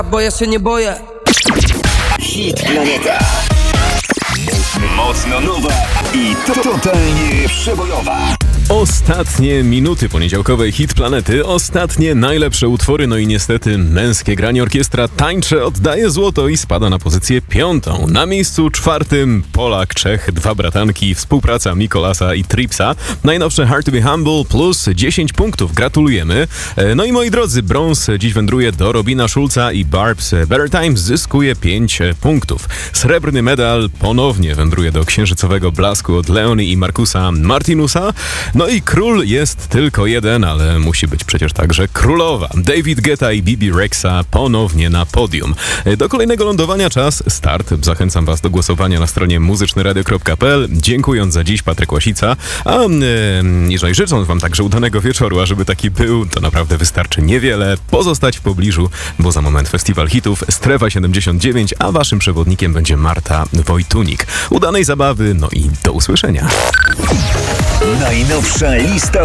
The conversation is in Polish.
bo ja się nie boję. Hit Planeta. Mocno nowa i totalnie przebojowa. Ostatnie minuty poniedziałkowej Hit Planety, ostatnie najlepsze utwory, no i niestety męskie granie. Orkiestra Tańcze oddaje złoto i spada na pozycję 5. Na miejscu 4 Polak, Czech, 2 bratanki, współpraca Mikolasa i Tripsa. Najnowsze Hard to be Humble plus 10 punktów. Gratulujemy. No i moi drodzy, brąz dziś wędruje do Robina Schulza i Barb's Better Times zyskuje 5 punktów. Srebrny medal ponownie wędruje do księżycowego blasku od Leonie i Markusa Martinusa. No i król jest tylko jeden, ale musi być przecież także królowa. David Guetta i Bibi Rexha ponownie na podium. Do kolejnego lądowania czas start. Zachęcam was do głosowania na stronie muzycznyradio.pl. Dziękując za dziś, Patryk Łasica. A jeżeli życząc wam także udanego wieczoru, a żeby taki był, to naprawdę wystarczy niewiele. Pozostać w pobliżu, bo za moment Festiwal Hitów, Strefa 79, a waszym przewodnikiem będzie Marta Wojtunik. Udanej zabawy, no i do usłyszenia. Najnowsza lista